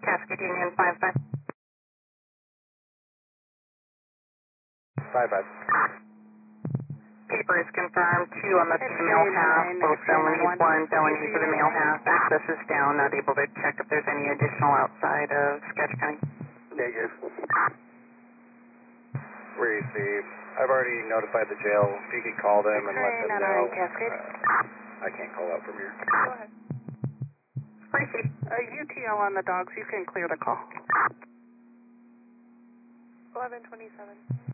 Cascade Union 55. 55. Paper is confirmed. 2 on the male half. Both felonies. 1 felony for the male half. Access is down. Not able to check if there's any additional outside of Sketch County. Negative. Receive. I've already notified the jail. If you could call them and let them know. I can't call out from here. Go ahead. Receive. UTL on the dogs. You can clear the call. 1127.